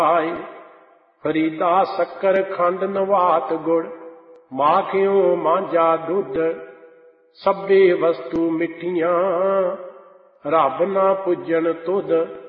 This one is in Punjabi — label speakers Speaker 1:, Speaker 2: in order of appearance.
Speaker 1: ਆਏ। ਫਰੀਦਾ ਸ਼ੱਕਰ ਖੰਡ ਨਵਾਤ ਗੁੜ, ਮਾਖਿਓ ਮਾਂਝਾ ਦੁੱਧ, ਸਭੇ ਵਸਤੂ ਮਿੱਠੀਆਂ, ਰੱਬ ਨਾ ਪੁੱਜਣ ਤੁਧ।